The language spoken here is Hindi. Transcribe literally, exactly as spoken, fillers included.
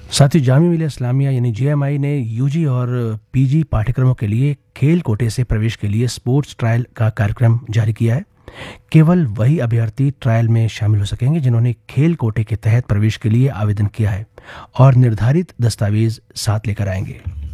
साथ ही जामिया मिलिया इस्लामिया यानी जे एम आई ने यूजी और पीजी पाठ्यक्रमों के लिए खेल कोटे से प्रवेश के लिए स्पोर्ट्स ट्रायल का कार्यक्रम जारी किया है। केवल वही अभ्यर्थी ट्रायल में शामिल हो सकेंगे जिन्होंने खेल कोटे के तहत प्रवेश के लिए आवेदन किया है और निर्धारित दस्तावेज साथ लेकर आएंगे।